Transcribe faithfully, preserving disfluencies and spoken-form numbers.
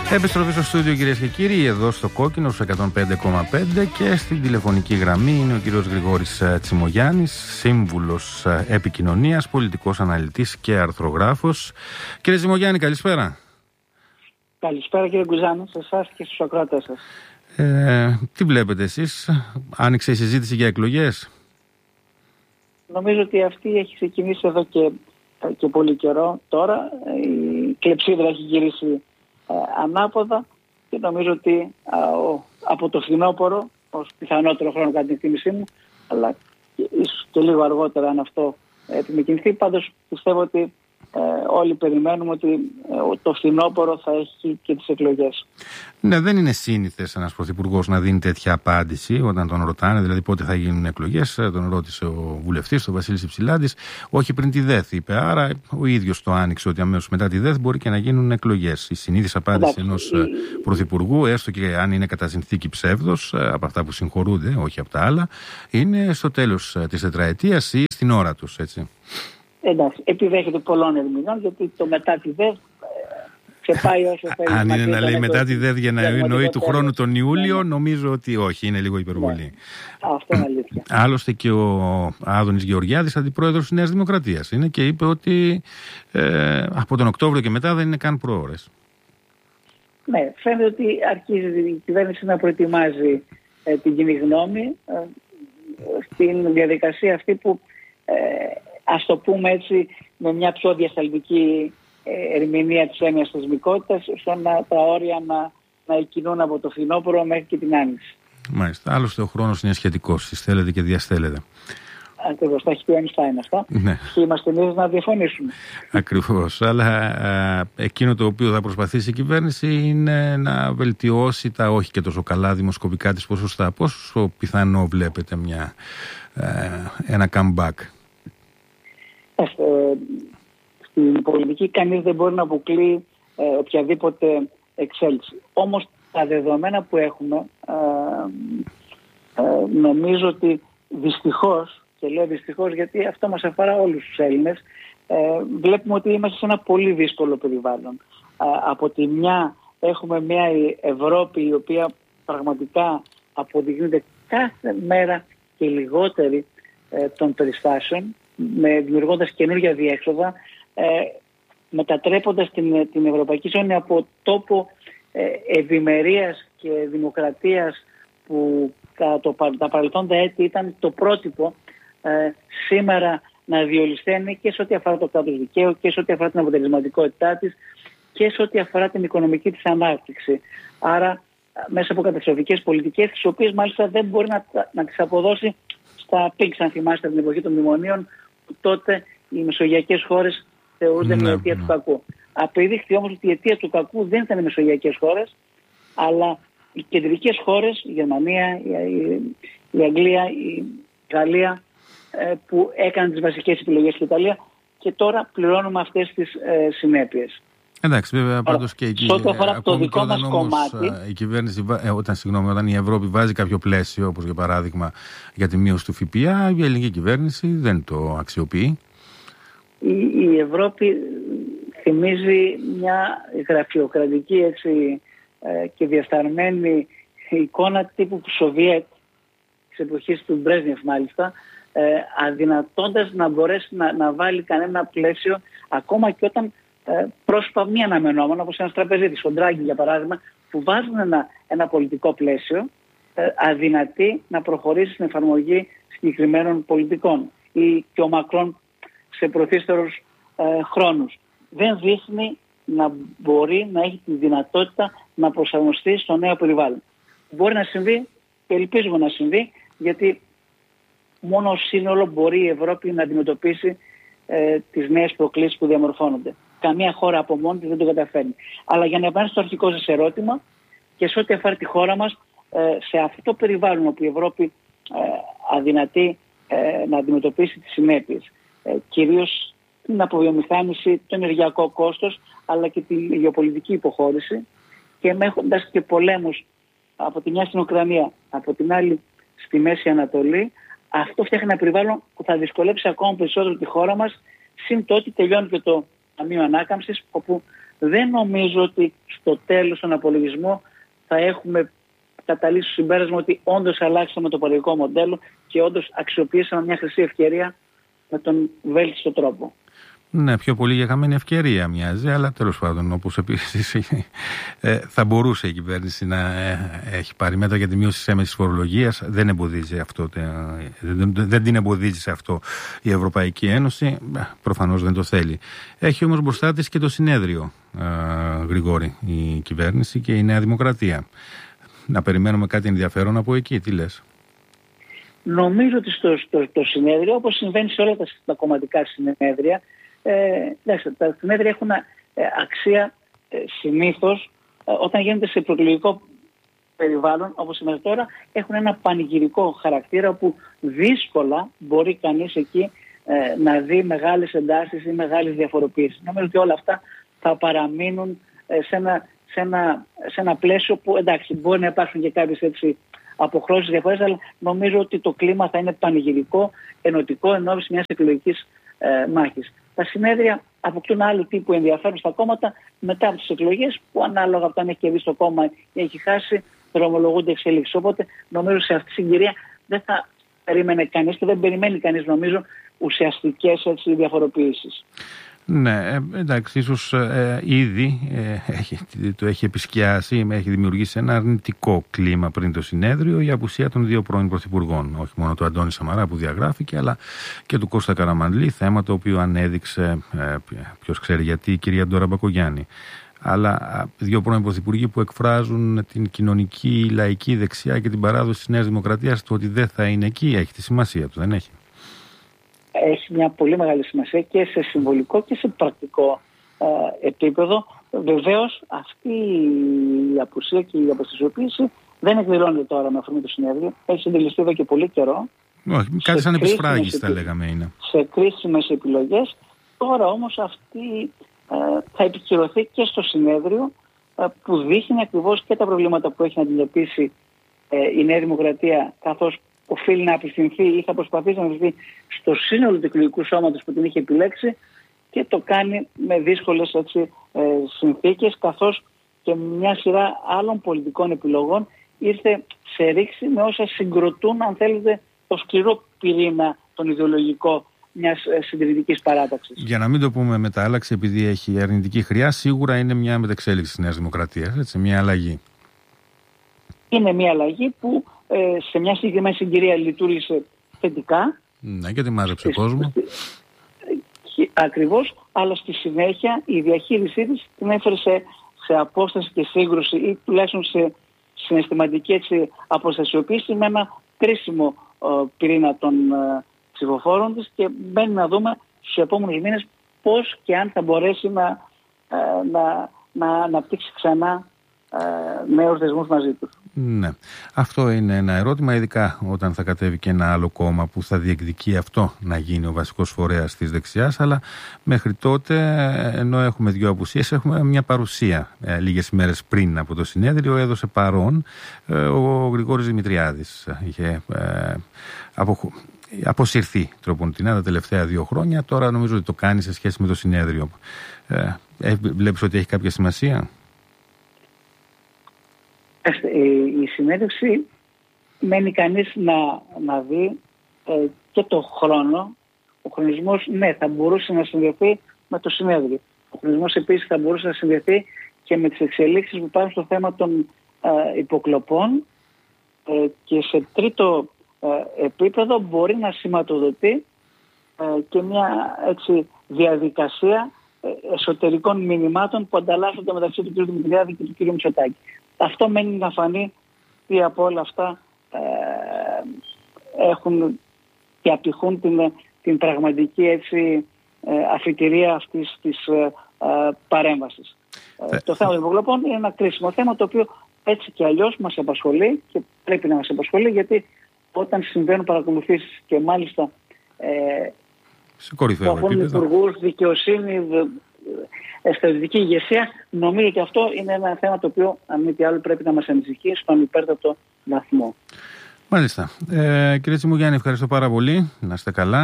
Επιστροφή στο στούντιο, κυρίες και κύριοι, εδώ στο Κόκκινο στους εκατόν πέντε κόμμα πέντε και στην τηλεφωνική γραμμή είναι ο κύριος Γρηγόρης Τσιμογιάννης, σύμβουλος επικοινωνίας, πολιτικός αναλυτής και αρθρογράφος. Κύριε Τσιμογιάννη, καλησπέρα. Καλησπέρα κύριε Γκουζάνη, σε εσάς και στους ακροατές σας. Ε, τι βλέπετε εσείς, άνοιξε η συζήτηση για εκλογές? Νομίζω ότι αυτή έχει ξεκινήσει εδώ και, και πολύ καιρό τώρα. Η κλεψίδρα έχει γυρίσει ε, ανάποδα και νομίζω ότι α, ο, από το φθινόπωρο, ως πιθανότερο χρόνο κατά την εκτίμησή μου, αλλά και, ίσως και λίγο αργότερα αν αυτό ε, επιμηκυνθεί, πάντως πιστεύω ότι Ε, όλοι περιμένουμε ότι ε, το φθινόπωρο θα έχει και τις εκλογές. Ναι, δεν είναι σύνηθες ένας πρωθυπουργός να δίνει τέτοια απάντηση όταν τον ρωτάνε, δηλαδή πότε θα γίνουν εκλογές. Τον ρώτησε ο βουλευτής, ο Βασίλης Υψηλάντης, όχι πριν τη ΔΕΘ, είπε. Άρα ο ίδιος το άνοιξε ότι αμέσως μετά τη ΔΕΘ μπορεί και να γίνουν εκλογές. Η συνήθις απάντηση ενός η... πρωθυπουργού, έστω και αν είναι κατά συνθήκη ψεύδος, από αυτά που συγχωρούνται, όχι από τα άλλα, είναι στο τέλος της τετραετίας ή στην ώρα τους, έτσι. Εντάξει, επιδέχεται πολλών ερμηνών, γιατί το μετά τη ΔΕΔ ξεπάει όσο θέλει. Αν είναι να λέει μετά τη ΔΕΔ για να εννοεί του χρόνου τον Ιούλιο, νομίζω ότι όχι, είναι λίγο υπερβολή. Ναι. Αυτό είναι αλήθεια. Άλλωστε και ο Άδωνης Γεωργιάδης, αντιπρόεδρος της Νέας Δημοκρατίας, είναι και είπε ότι ε, από τον Οκτώβριο και μετά δεν είναι καν προώρες. Ναι, φαίνεται ότι αρχίζει η κυβέρνηση να προετοιμάζει ε, την κοινή γνώμη ε, στην διαδικασία αυτή που ε, ας το πούμε έτσι με μια πιο διασταλτική ε, ερμηνεία της έννοιας θεσμικότητας, ώστε να, τα όρια να, να εκκινούν από το φθινόπωρο μέχρι και την άνοιξη. Μάλιστα. Άλλωστε ο χρόνος είναι σχετικός, θέλετε και διαστέλλετε. Ακριβώς, τα έχει πει ο Αϊνστάιν αυτά. Ναι. Και είμαστε εμείς να διαφωνήσουμε. Ακριβώς. Αλλά α, εκείνο το οποίο θα προσπαθήσει η κυβέρνηση είναι να βελτιώσει τα όχι και τόσο καλά δημοσκοπικά της ποσοστά. Πόσο πιθανό βλέπετε μια, α, ένα comeback? Ε, στην πολιτική κανείς δεν μπορεί να αποκλεί ε, οποιαδήποτε εξέλιξη. Όμως τα δεδομένα που έχουμε ε, ε, νομίζω ότι δυστυχώς, και λέω δυστυχώς γιατί αυτό μας αφορά όλους τους Έλληνες, ε, βλέπουμε ότι είμαστε σε ένα πολύ δύσκολο περιβάλλον. Ε, από τη μια έχουμε μια Ευρώπη η οποία πραγματικά αποδεικνύεται κάθε μέρα και λιγότερη ε, των περιστάσεων, με δημιουργώντας καινούργια διέξοδα, ε, μετατρέποντας την, την Ευρωπαϊκή Ζώνη από τόπο ε, ευημερίας και δημοκρατίας που κατά το, τα παρελθόντα έτη ήταν το πρότυπο, ε, σήμερα να διολυσθένει και σε ό,τι αφορά το κράτος δικαίου και σε ό,τι αφορά την αποτελεσματικότητά της και σε ό,τι αφορά την οικονομική της ανάπτυξη. Άρα μέσα από καταστροφικές πολιτικές, τις οποίες μάλιστα δεν μπορεί να, να τις αποδώσει στα πίξ, αν θυμάστε την εποχή των μνημονίων, που τότε οι μεσογειακές χώρες θεωρούνταν ναι, η αιτία ναι. του κακού. Απεδείχθη όμως ότι η αιτία του κακού δεν ήταν οι μεσογειακές χώρες, αλλά οι κεντρικές χώρες, η Γερμανία, η, η Αγγλία, η Γαλλία, ε, που έκαναν τις βασικές επιλογές στην Ιταλία και τώρα πληρώνουμε αυτές τις ε, συνέπειες. Εντάξει, βέβαια, πάντως και εκεί. Ό,τι αφορά το δικό μας κομμάτι. Η κυβέρνηση, ε, όταν, συγγνώμη, όταν η Ευρώπη βάζει κάποιο πλαίσιο, όπως για παράδειγμα για τη μείωση του ΦΠΑ, η ελληνική κυβέρνηση δεν το αξιοποιεί. Η, η Ευρώπη θυμίζει μια γραφειοκρατική έτσι, ε, και διασταρμένη εικόνα τύπου Σοβιέτ της εποχής του Μπρέζνιεφ μάλιστα, ε, αδυνατώντας να μπορέσει να, να βάλει κανένα πλαίσιο ακόμα και όταν πρόσωπα μη αναμενόμενα, όπως ένας τραπεζίτης, ο Ντράγκη για παράδειγμα, που βάζουν ένα, ένα πολιτικό πλαίσιο ε, αδυνατή να προχωρήσει στην εφαρμογή συγκεκριμένων πολιτικών, ή και ο Μακρόν σε προθύστερους ε, χρόνους. Δεν δείχνει να μπορεί να έχει τη δυνατότητα να προσαρμοστεί στο νέο περιβάλλον. Μπορεί να συμβεί και ελπίζουμε να συμβεί, γιατί μόνο ως σύνολο μπορεί η Ευρώπη να αντιμετωπίσει ε, τις νέες προκλήσεις που διαμορφώνονται. Καμία χώρα από μόνη της δεν το καταφέρνει. Αλλά για να επανέλθω στο αρχικό σας ερώτημα και σε ό,τι αφορά τη χώρα μας, σε αυτό το περιβάλλον όπου η Ευρώπη αδυνατεί να αντιμετωπίσει τις συνέπειες, κυρίως την αποβιομηχάνηση, το ενεργειακό κόστος, αλλά και τη γεωπολιτική υποχώρηση, και έχοντας και πολέμους από τη μια στην Ουκρανία, από την άλλη στη Μέση Ανατολή, αυτό φτιάχνει ένα περιβάλλον που θα δυσκολέψει ακόμα περισσότερο τη χώρα μας, συν το ότι τελειώνει και το Ταμείο Ανάκαμψης, όπου δεν νομίζω ότι στο τέλος των απολογισμών θα έχουμε καταλήξει στο συμπέρασμα ότι όντως αλλάξαμε το πολιτικό μοντέλο και όντως αξιοποιήσαμε μια χρυσή ευκαιρία με τον βέλτιστο τρόπο. Ναι, πιο πολύ για χαμένη ευκαιρία μοιάζει, αλλά τέλος πάντων, όπως επίσης ε, θα μπορούσε η κυβέρνηση να ε, έχει πάρει μέτρα για τη μείωση της έμεσης φορολογίας. Δεν εμποδίζει αυτό, ε, δεν, δεν την εμποδίζει σε αυτό η Ευρωπαϊκή Ένωση. Προφανώς δεν το θέλει. Έχει όμως μπροστά της και το συνέδριο, ε, Γρηγόρη, η κυβέρνηση και η Νέα Δημοκρατία. Να περιμένουμε κάτι ενδιαφέρον από εκεί, τι λες? Νομίζω ότι στο, στο, το συνέδριο, όπως συμβαίνει σε όλα τα, τα κομματικά συνέδρια, Ε, τα συνέδρια έχουν ε, αξία ε, συνήθως ε, όταν γίνεται σε προεκλογικό περιβάλλον, όπως σήμερα τώρα, έχουν ένα πανηγυρικό χαρακτήρα που δύσκολα μπορεί κανείς εκεί ε, να δει μεγάλες εντάσεις ή μεγάλες διαφοροποιήσεις. Νομίζω ότι όλα αυτά θα παραμείνουν ε, σε, ένα, σε, ένα, σε ένα πλαίσιο που, εντάξει, μπορεί να υπάρχουν και κάποιες έτσι αποχρώσεις διαφορές, αλλά νομίζω ότι το κλίμα θα είναι πανηγυρικό, ενωτικό ενώπιση μιας εκλογικής ε, μάχης. Τα συνέδρια αποκτούν άλλου τύπου ενδιαφέρον στα κόμματα μετά από τις εκλογές, που ανάλογα από το αν έχει κερδίσει το κόμμα ή έχει χάσει, δρομολογούνται εξελίξεις. Οπότε νομίζω σε αυτή τη συγκυρία δεν θα περίμενε κανείς και δεν περιμένει κανείς, νομίζω, ουσιαστικές έτσι, διαφοροποιήσεις. Ναι, εντάξει, ίσως ε, ήδη ε, έχει, το έχει επισκιάσει, έχει δημιουργήσει ένα αρνητικό κλίμα πριν το συνέδριο η απουσία των δύο πρώην πρωθυπουργών. Όχι μόνο του Αντώνη Σαμαρά που διαγράφηκε, αλλά και του Κώστα Καραμανλή, θέμα το οποίο ανέδειξε, ε, ποιος ξέρει γιατί, η κυρία Ντόρα Μπακογιάννη. Αλλά δύο πρώην πρωθυπουργοί που εκφράζουν την κοινωνική, λαϊκή δεξιά και την παράδοση της Νέας Δημοκρατίας, το ότι δεν θα είναι εκεί, έχει τη σημασία του, δεν έχει? Έχει μια πολύ μεγάλη σημασία και σε συμβολικό και σε πρακτικό ε, επίπεδο. Βεβαίως αυτή η απουσία και η αποστασιοποίηση δεν εκδηλώνεται τώρα με αφορμή το συνέδριο. Έχει συντελεστεί εδώ και πολύ καιρό. Όχι, κάτι σαν επισφράγηση θα λέγαμε είναι. Σε κρίσιμες επιλογές. Τώρα όμως αυτή ε, θα επικυρωθεί και στο συνέδριο ε, που δείχνει ακριβώς και τα προβλήματα που έχει να αντιμετωπίσει ε, η Νέα Δημοκρατία, καθώς οφείλει να απευθυνθεί ή θα προσπαθήσει να απευθυνθεί στο σύνολο του εκλογικού σώματος που την είχε επιλέξει και το κάνει με δύσκολες έτσι, ε, συνθήκες, καθώς και μια σειρά άλλων πολιτικών επιλογών ήρθε σε ρήξη με όσα συγκροτούν, αν θέλετε, το σκληρό πυρήνα τον ιδεολογικό μιας ε, συντηρητικής παράταξης. Για να μην το πούμε μετάλλαξη, επειδή έχει αρνητική χρειά, σίγουρα είναι μια μεταξέλιξη της Νέας Δημοκρατίας, έτσι, μια αλλαγή. Είναι μια αλλαγή που ε, σε μια συγκεκριμένη συγκυρία λειτουργήσε θετικά. Ναι, γιατί μάζεψε κόσμο. Ακριβώς, αλλά στη συνέχεια η διαχείρισή της την έφερε σε, σε απόσταση και σύγκρουση ή τουλάχιστον σε συναισθηματική έτσι, αποστασιοποίηση με ένα κρίσιμο ε, πυρήνα των ε, ψηφοφόρων της και μπαίνει να δούμε στους επόμενους μήνες πώς και αν θα μπορέσει να, ε, να, να αναπτύξει ξανά νέους δεσμούς μαζί τους. Ναι. Αυτό είναι ένα ερώτημα, ειδικά όταν θα κατέβει και ένα άλλο κόμμα που θα διεκδικεί αυτό να γίνει ο βασικός φορέας της δεξιάς, αλλά μέχρι τότε, ενώ έχουμε δύο απουσίες, έχουμε μια παρουσία. Ε, λίγες μέρες πριν από το συνέδριο έδωσε παρόν ε, ο Γρηγόρης Δημητριάδης. Είχε ε, αποχ... αποσυρθεί τροποντινά τα τελευταία δύο χρόνια. Τώρα νομίζω ότι το κάνει σε σχέση με το συνέδριο. Ε, ε, βλέπεις ότι έχει κάποια σημασία? Η συνέντευξη μένει κανείς να, να δει ε, και το χρόνο. Ο χρονισμός, ναι, θα μπορούσε να συνδεθεί με το συνέδριο. Ο χρονισμός επίσης θα μπορούσε να συνδεθεί και με τις εξελίξεις που υπάρχουν στο θέμα των ε, υποκλοπών ε, και σε τρίτο ε, επίπεδο μπορεί να σηματοδοτεί ε, και μια έτσι, διαδικασία ε, εσωτερικών μηνυμάτων που ανταλλάσσονται μεταξύ του κ. Δημητριάδη και του κ. Μητσοτάκη. Αυτό μένει να φανεί τι από όλα αυτά ε, έχουν και απηχούν την, την πραγματική έτσι, ε, αφιτηρία αυτής της ε, ε, παρέμβασης. Ε, το θέμα των υποκλοπών είναι ένα κρίσιμο θέμα το οποίο έτσι και αλλιώς μας απασχολεί και πρέπει να μας απασχολεί, γιατί όταν συμβαίνουν παρακολουθήσεις και μάλιστα ε, που αφορούν υπουργούς, δικαιοσύνη, στρατιωτική ηγεσία, νομίζω ότι αυτό είναι ένα θέμα το οποίο, αν μη τι άλλο, πρέπει να μας ανησυχεί στον υπέρτατο βαθμό. Μάλιστα. Ε, κύριε Τσιμουγιάννη, ευχαριστώ πάρα πολύ. Να είστε καλά.